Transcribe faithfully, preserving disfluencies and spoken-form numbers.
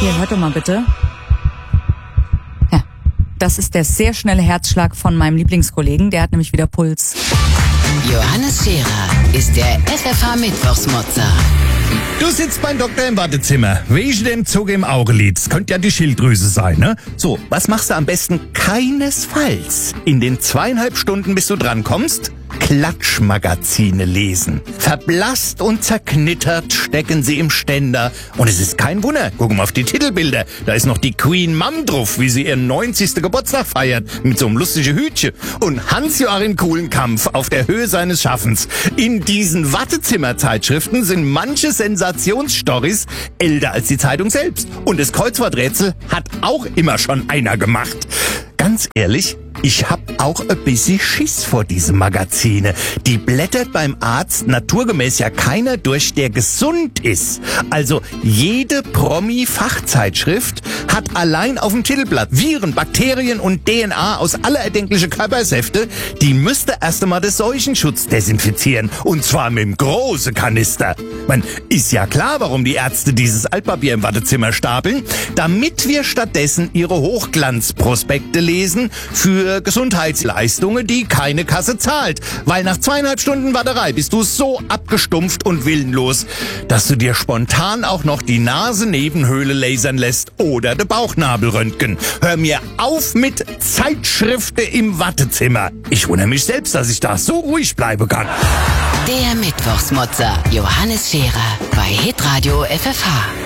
Hier, hört doch mal bitte. Ja, das ist der sehr schnelle Herzschlag von meinem Lieblingskollegen. Der hat nämlich wieder Puls. Johannes Scherer ist der F F H-Mittwochsmotzer. Du sitzt beim Doktor im Wartezimmer, wegen dem Zug im Augenlid. Das könnte ja die Schilddrüse sein, ne? So, was machst du am besten keinesfalls? In den zweieinhalb Stunden, bis du dran kommst, Klatschmagazine lesen. Verblasst und zerknittert stecken sie im Ständer. Und es ist kein Wunder. Guck mal auf die Titelbilder. Da ist noch die Queen Mom drauf, wie sie ihren neunzigsten Geburtstag feiert. Mit so einem lustigen Hütchen. Und Hans-Joachim Kulenkampf auf der Höhe seines Schaffens. In diesen Wartezimmerzeitschriften sind manche Sensationsstories älter als die Zeitung selbst. Und das Kreuzworträtsel hat auch immer schon einer gemacht. Ganz ehrlich, ich hab auch ein bisschen Schiss vor diesen Magazine. Die blättert beim Arzt naturgemäß ja keiner durch, der gesund ist. Also jede Promi-Fachzeitschrift hat allein auf dem Titelblatt Viren, Bakterien und D N A aus aller erdenklichen Körpersäfte. Die müsste erst einmal den Seuchenschutz desinfizieren. Und zwar mit dem großen Kanister. Man, ist ja klar, warum die Ärzte dieses Altpapier im Wartezimmer stapeln. Damit wir stattdessen ihre Hochglanzprospekte lesen für Gesundheitsleistungen, die keine Kasse zahlt. Weil nach zweieinhalb Stunden Warterei bist du so abgestumpft und willenlos, dass du dir spontan auch noch die Nasennebenhöhle lasern lässt oder den Bauchnabel röntgen. Hör mir auf mit Zeitschriften im Wartezimmer. Ich wundere mich selbst, dass ich da so ruhig bleiben kann. Der Mittwochsmotzer Johannes Scherer bei Hitradio F F H.